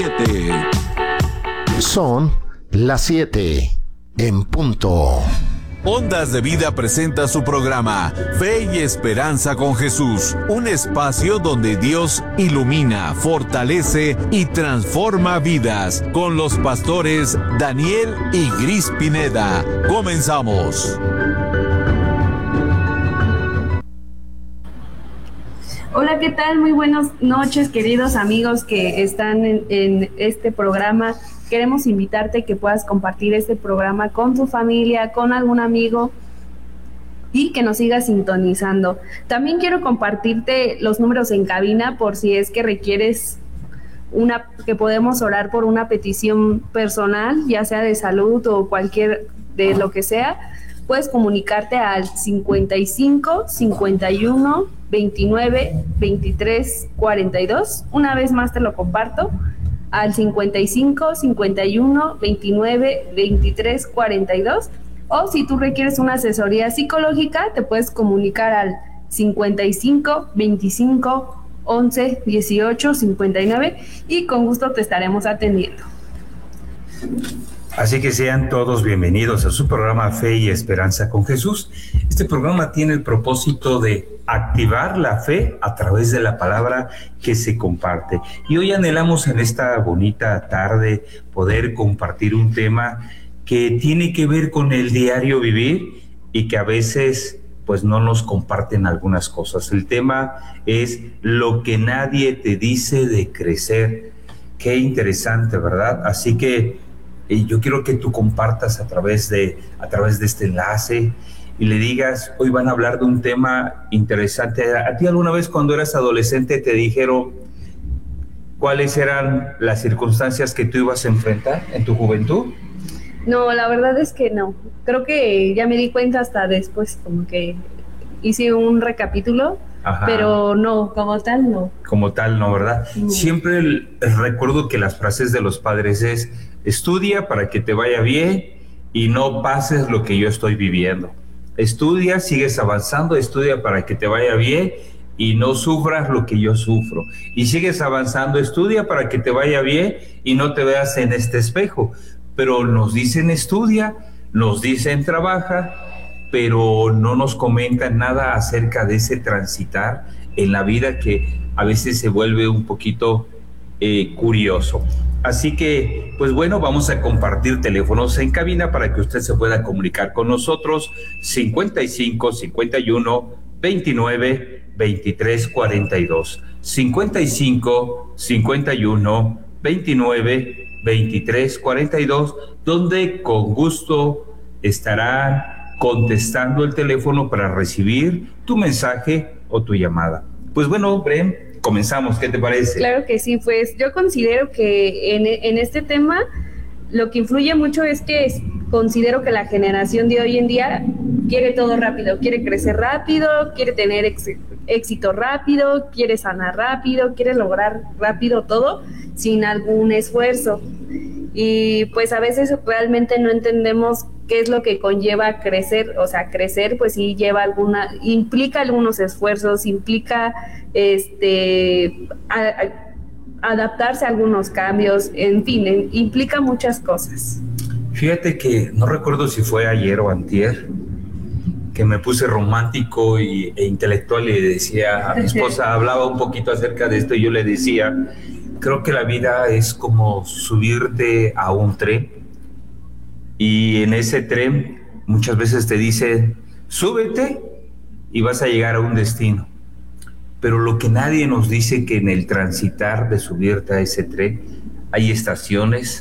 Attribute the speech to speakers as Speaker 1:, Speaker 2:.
Speaker 1: Son las 7 en punto.
Speaker 2: Ondas de Vida presenta su programa Fe y Esperanza con Jesús, un espacio donde Dios ilumina, fortalece y transforma vidas, con los pastores Daniel y Gris Pineda. Comenzamos.
Speaker 3: Hola, ¿qué tal? Muy buenas noches, queridos amigos que están en este programa. Queremos invitarte que puedas compartir este programa con tu familia, con algún amigo y que nos sigas sintonizando. También quiero compartirte los números en cabina por si es que requieres que podemos orar por una petición personal, ya sea de salud o cualquier de lo que sea. Puedes comunicarte al 55 51 29 23 42. Una vez más te lo comparto, al 55 51 29 23 42. O si tú requieres una asesoría psicológica, te puedes comunicar al 55 25 11 18 59 y con gusto te estaremos atendiendo.
Speaker 4: Así que sean todos bienvenidos a su programa Fe y Esperanza con Jesús. Este programa tiene el propósito de activar la fe a través de la palabra que se comparte. Y hoy anhelamos en esta bonita tarde poder compartir un tema que tiene que ver con el diario vivir y que a veces pues no nos comparten algunas cosas. El tema es lo que nadie te dice de crecer. Qué interesante, ¿verdad? Así que yo quiero que tú compartas a través de este enlace y le digas, hoy van a hablar de un tema interesante. ¿A ti alguna vez cuando eras adolescente te dijeron cuáles eran las circunstancias que tú ibas a enfrentar en tu juventud?
Speaker 3: No, la verdad es que no. Creo que ya me di cuenta hasta después, como que hice un recapítulo. Ajá. Pero no, como tal no.
Speaker 4: Como tal no, ¿verdad?
Speaker 3: No.
Speaker 4: Siempre recuerdo que las frases de los padres es: estudia para que te vaya bien y no pases lo que yo estoy viviendo. Estudia, sigues avanzando, estudia para que te vaya bien y no sufras lo que yo sufro. Y sigues avanzando, estudia para que te vaya bien y no te veas en este espejo. Pero nos dicen estudia, nos dicen trabaja, pero no nos comentan nada acerca de ese transitar en la vida que a veces se vuelve un poquito curioso. Así que, pues bueno, vamos a compartir teléfonos en cabina para que usted se pueda comunicar con nosotros. 55 51 29 23 42. 55 51 29 23 42, donde con gusto estarán contestando el teléfono para recibir tu mensaje o tu llamada. Pues bueno, Bren, comenzamos. ¿Qué te parece?
Speaker 3: Claro que sí, pues yo considero que en este tema lo que influye mucho es que considero que la generación de hoy en día quiere todo rápido, quiere crecer rápido, quiere tener éxito rápido, quiere sanar rápido, quiere lograr rápido todo sin algún esfuerzo. Y pues a veces realmente no entendemos qué es lo que conlleva crecer. O sea, crecer pues sí implica algunos esfuerzos, implica adaptarse a algunos cambios, en fin, implica muchas cosas.
Speaker 4: Fíjate que no recuerdo si fue ayer o antier que me puse romántico e intelectual y le decía a mi esposa, hablaba un poquito acerca de esto y yo le decía, creo que la vida es como subirte a un tren y en ese tren muchas veces te dicen, súbete y vas a llegar a un destino. Pero lo que nadie nos dice que en el transitar de subirte a ese tren hay estaciones,